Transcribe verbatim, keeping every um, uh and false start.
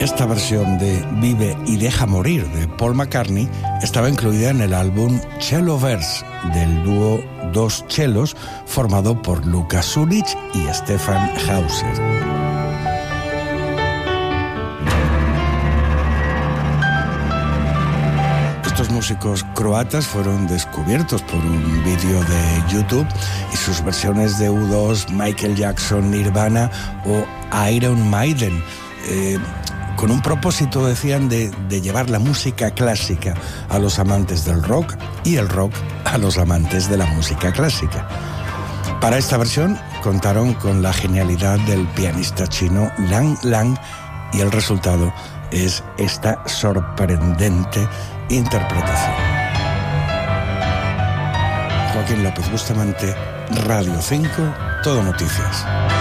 Esta versión de Vive y deja morir de Paul McCartney estaba incluida en el álbum Celloverse del dúo Dos Chelos formado por Luka Sulic y Stefan Hauser. Estos músicos croatas fueron descubiertos por un vídeo de YouTube y sus versiones de U dos, Michael Jackson, Nirvana o Iron Maiden, eh, con un propósito, decían, de, de llevar la música clásica a los amantes del rock y el rock a los amantes de la música clásica. Para esta versión contaron con la genialidad del pianista chino Lang Lang y el resultado es esta sorprendente interpretación. Joaquín López Bustamante, Radio cinco, Todo Noticias.